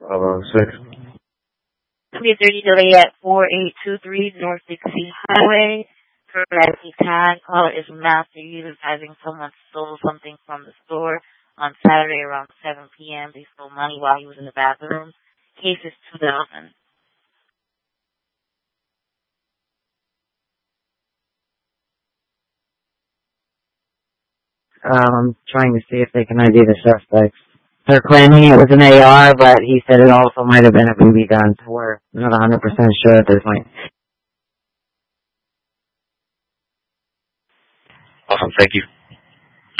6. 3:30 delay at 4823 North Dixie Highway. Correctly tag. Caller is master user advising someone stole something from the store on Saturday around 7 p.m. They stole money while he was in the bathroom. Case is 2000. I'm trying to see if they can ID the suspects. They're claiming it was an AR, but he said it also might have been a BB gun. We're not 100% sure at this point. Awesome, thank you.